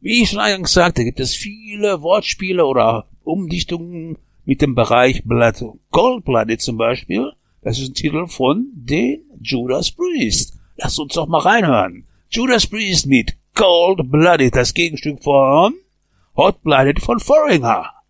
Wie ich schon eingangs sagte, gibt es viele Wortspiele oder Umdichtungen mit dem Bereich Blood. Cold-Blooded zum Beispiel, das ist ein Titel von den Judas Priest. Lasst uns doch mal reinhören. Judas Priest mit Cold-Blooded, das Gegenstück von Hot-Blooded von Foreigner.